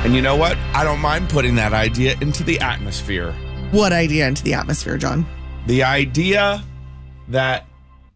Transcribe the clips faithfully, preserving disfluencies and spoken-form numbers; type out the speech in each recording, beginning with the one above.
And you know what? I don't mind putting that idea into the atmosphere. What idea into the atmosphere, John? The idea that,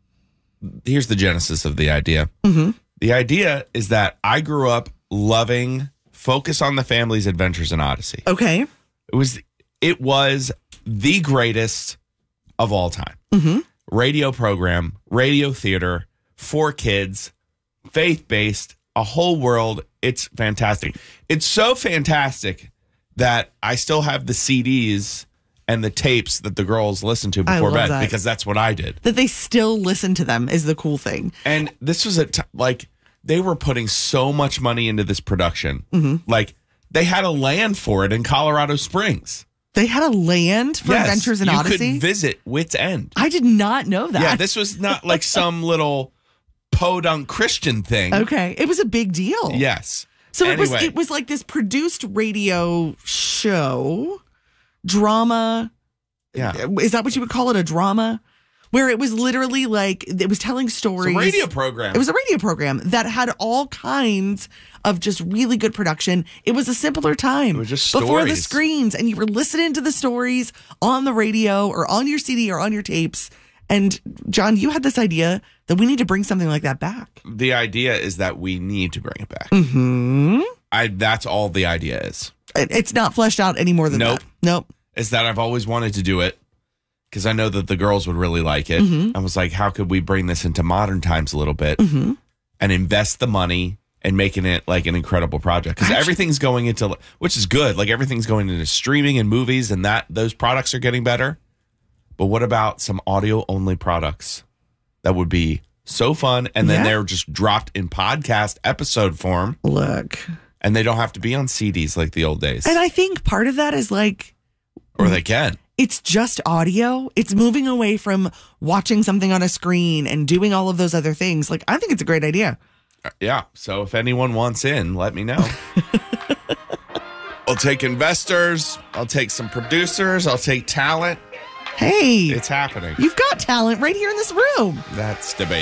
here's the genesis of the idea. Mm-hmm. The idea is that I grew up loving Focus on the Family's Adventures in Odyssey. Okay. It was, it was the greatest of all time. Mm-hmm. Radio program, radio theater, for kids, faith-based, a whole world. It's fantastic. It's so fantastic that I still have the C Ds and the tapes that the girls listen to before bed that. because that's what I did. That they still listen to them is the cool thing. And this was a t- like they were putting so much money into this production. Mm-hmm. Like they had a land for it in Colorado Springs. They had a land for Yes, Adventures in you Odyssey? You could visit Wits End. I did not know that. Yeah, this was not like some little podunk Christian thing. Okay. It was a big deal. Yes. So anyway. it was it was like this produced radio show, drama. Yeah. Is that what you would call it, a drama? Where it was literally like, it was telling stories. It's a radio program. It was a radio program that had all kinds of just really good production. It was a simpler time. It was just before the stories. screens, and you were listening to the stories on the radio or on your C D or on your tapes. And John, you had this idea that we need to bring something like that back. The idea is that we need to bring it back. Mm-hmm. I that's all the idea is. It, it's not fleshed out any more than Nope. that. Nope. It's that I've always wanted to do it because I know that the girls would really like it. Mm-hmm. I was like, how could we bring this into modern times a little bit Mm-hmm. and invest the money and making it like an incredible project? Because everything's going into, which is good. Like everything's going into streaming and movies, and that those products are getting better. But what about some audio only products that would be so fun, and then Yeah. they're just dropped in podcast episode form, Look. and they don't have to be on C Ds like the old days, And I think part of that is like, or they can. it's just audio. It's moving away from watching something on a screen and doing all of those other things. Like, I think it's a great idea. Yeah. So if anyone wants in, let me know. I'll take investors. I'll take some producers. I'll take talent. Hey, It's happening. you've got talent right here in this room. That's debatable.